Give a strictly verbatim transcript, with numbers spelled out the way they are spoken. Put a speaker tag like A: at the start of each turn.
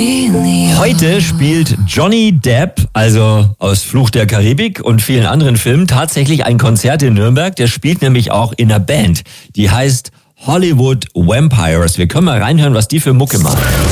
A: Heute spielt Johnny Depp, also aus Fluch der Karibik und vielen anderen Filmen, tatsächlich ein Konzert in Nürnberg. Der spielt nämlich auch in einer Band, die heißt Hollywood Vampires. Wir können mal reinhören, was die für Mucke machen.